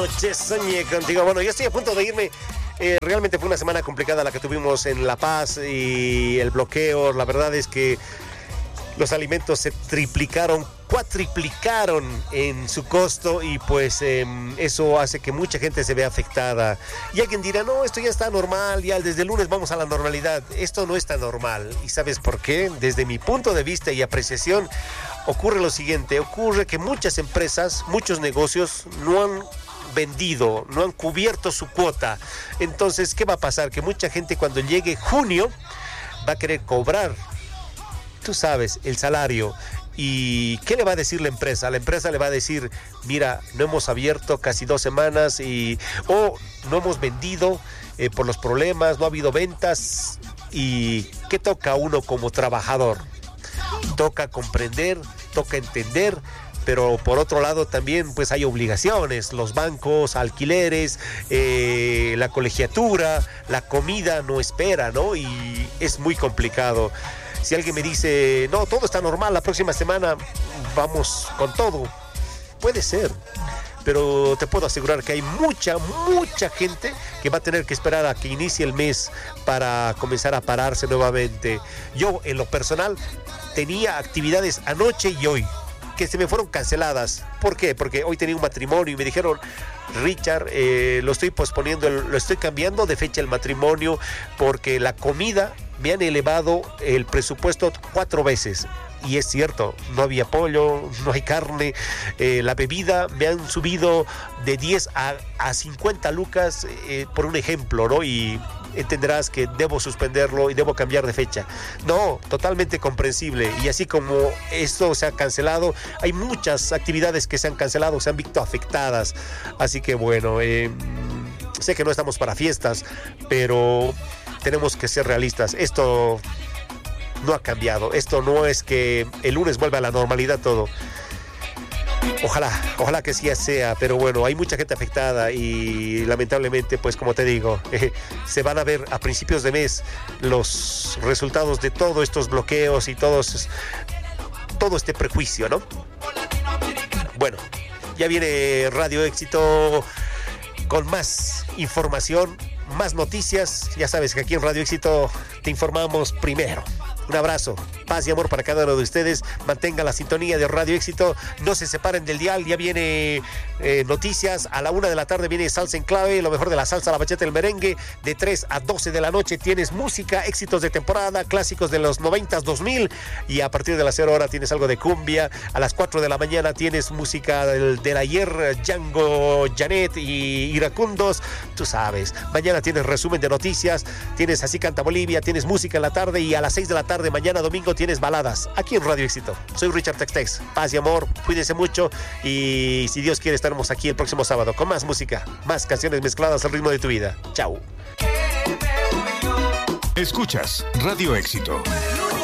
Noche soñé contigo. Bueno, yo estoy a punto de irme. Realmente fue una semana complicada la que tuvimos en La Paz y el bloqueo. La verdad es que los alimentos se triplicaron, cuatriplicaron en su costo y pues eso hace que mucha gente se vea afectada. Y alguien dirá, no, esto ya está normal, ya desde el lunes vamos a la normalidad. Esto no está normal. ¿Y sabes por qué? Desde mi punto de vista y apreciación, ocurre lo siguiente. Ocurre que muchas empresas, muchos negocios no han vendido, no han cubierto su cuota. Entonces, ¿qué va a pasar? Que mucha gente cuando llegue junio va a querer cobrar, tú sabes, el salario. ¿Y qué le va a decir la empresa? La empresa le va a decir, mira, no hemos abierto casi 2 semanas o no hemos vendido por los problemas, no ha habido ventas. ¿Y qué toca a uno como trabajador? Toca comprender, toca entender, pero por otro lado también pues hay obligaciones, los bancos, alquileres, la colegiatura, la comida no espera, ¿no? Y es muy complicado. Si alguien me dice, no, todo está normal, la próxima semana vamos con todo, puede ser, pero te puedo asegurar que hay mucha gente que va a tener que esperar a que inicie el mes para comenzar a pararse nuevamente. Yo, en lo personal, tenía actividades anoche y hoy que se me fueron canceladas. ¿Por qué? Porque hoy tenía un matrimonio y me dijeron, Richard, lo estoy posponiendo, lo estoy cambiando de fecha el matrimonio porque la comida me han elevado el presupuesto 4 veces. Y es cierto, no había pollo, no hay carne, la bebida me han subido de 10 a 50 lucas, por un ejemplo, ¿no? Y entenderás que debo suspenderlo y debo cambiar de fecha. No, totalmente comprensible. Y así como esto se ha cancelado, hay muchas actividades que se han cancelado, se han visto afectadas. Así que bueno, sé que no estamos para fiestas, pero tenemos que ser realistas. Esto no ha cambiado. Esto no es que el lunes vuelva a la normalidad todo. Ojalá que sí sea, pero bueno, hay mucha gente afectada y lamentablemente, pues como te digo, se van a ver a principios de mes los resultados de todos estos bloqueos y todo este prejuicio, ¿no? Bueno, ya viene Radio Éxito con más información, más noticias. Ya sabes que aquí en Radio Éxito te informamos primero. Un abrazo, paz y amor para cada uno de ustedes. Mantengan la sintonía de Radio Éxito. No se separen del dial. Ya viene noticias. A la 1 de la tarde viene Salsa en Clave, lo mejor de la salsa, la bachata, el merengue. De 3 a 12 de la noche tienes música, éxitos de temporada, clásicos de los 90s, 2000. Y a partir de las 0 horas tienes algo de cumbia. A las 4 de la mañana tienes música del ayer, Django, Janet y Iracundos. Tú sabes. Mañana tienes resumen de noticias. Tienes Así Canta Bolivia. Tienes música en la tarde. Y a las 6 de la tarde, mañana domingo, tienes baladas aquí en Radio Éxito. Soy Richard Tex-Tex. Paz y amor, cuídense mucho y si Dios quiere estaremos aquí el próximo sábado con más música, más canciones mezcladas al ritmo de tu vida. Chao. Escuchas Radio Éxito.